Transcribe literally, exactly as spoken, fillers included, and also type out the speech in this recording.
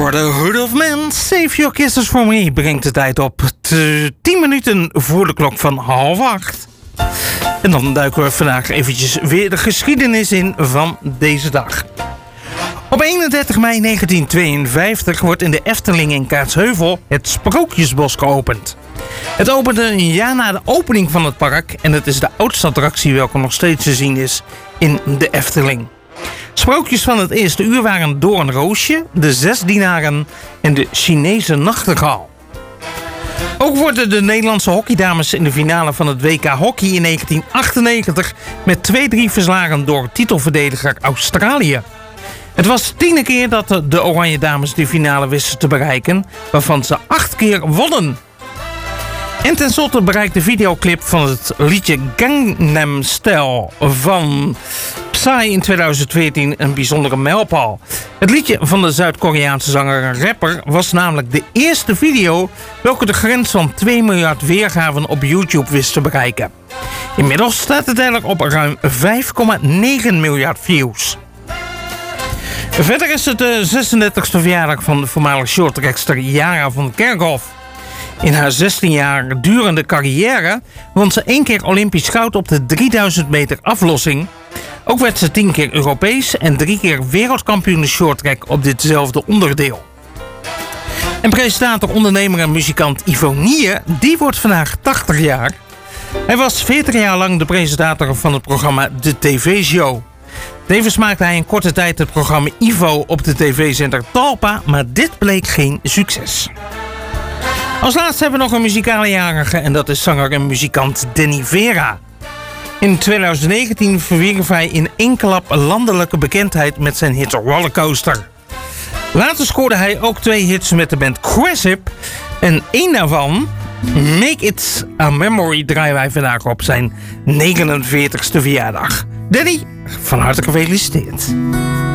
Brotherhood of Man, Save Your Kisses For Me brengt de tijd op tien minuten voor de klok van half acht. En dan duiken we vandaag eventjes weer de geschiedenis in van deze dag. Op eenendertig mei negentien tweeënvijftig wordt in de Efteling in Kaatsheuvel het Sprookjesbos geopend. Het opende een jaar na de opening van het park en het is de oudste attractie welke nog steeds te zien is in de Efteling. Sprookjes van het eerste uur waren Doornroosje, de Zes Dienaren en de Chinese Nachtegaal. Ook worden de Nederlandse hockeydames in de finale van het W K Hockey in negentien achtennegentig met twee drie verslagen door titelverdediger Australië. Het was de tiende keer dat de Oranje Dames de finale wisten te bereiken, waarvan ze acht keer wonnen. En tenslotte bereikt de videoclip van het liedje Gangnam Style van Psy in tweeduizend veertien een bijzondere mijlpaal. Het liedje van de Zuid-Koreaanse zanger en rapper was namelijk de eerste video welke de grens van twee miljard weergaven op YouTube wist te bereiken. Inmiddels staat het eigenlijk op ruim vijf komma negen miljard views. Verder is het de zesendertigste verjaardag van de voormalige shorttrackster Yara van Kerkhoff. In haar zestien jaar durende carrière won ze één keer Olympisch goud op de drieduizend meter aflossing. Ook werd ze tien keer Europees en drie keer wereldkampioen shorttrack op ditzelfde onderdeel. En presentator, ondernemer en muzikant Ivo Nier, die wordt vandaag tachtig jaar. Hij was veertig jaar lang de presentator van het programma De T V-show. Tevens maakte hij in korte tijd het programma Ivo op de tv-zender Talpa, maar dit bleek geen succes. Als laatste hebben we nog een muzikale jarige en dat is zanger en muzikant Danny Vera. In tweeduizend negentien verwierf hij in één klap landelijke bekendheid met zijn hit Rollercoaster. Later scoorde hij ook twee hits met de band Cressip en één daarvan, Make It A Memory, draaien wij vandaag op zijn negenenveertigste verjaardag. Danny, van harte gefeliciteerd.